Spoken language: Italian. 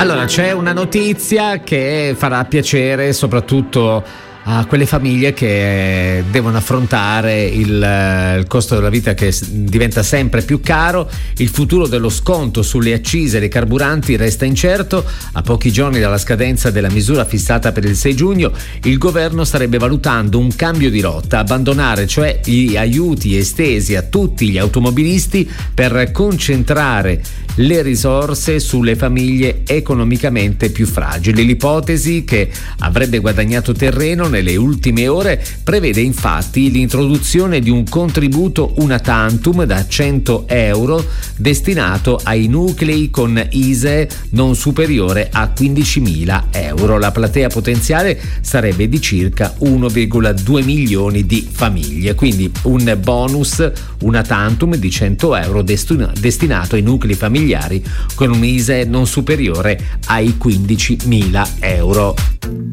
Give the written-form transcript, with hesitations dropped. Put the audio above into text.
Allora, c'è una notizia che farà piacere soprattutto a quelle famiglie che devono affrontare il costo della vita che diventa sempre più caro. Il futuro dello sconto sulle accise dei carburanti resta incerto. A pochi giorni dalla scadenza della misura fissata per il 6 giugno, il governo starebbe valutando un cambio di rotta, abbandonare cioè gli aiuti estesi a tutti gli automobilisti per concentrare le risorse sulle famiglie economicamente più fragili. L'ipotesi, che avrebbe guadagnato terreno nelle ultime ore, prevede infatti l'introduzione di un contributo una tantum da 100 euro destinato ai nuclei con ISEE non superiore a 15.000 euro. La platea potenziale sarebbe di circa 1,2 milioni di famiglie, quindi un bonus una tantum di 100 euro destinato ai nuclei familiari con un ISEE non superiore ai 15.000 euro.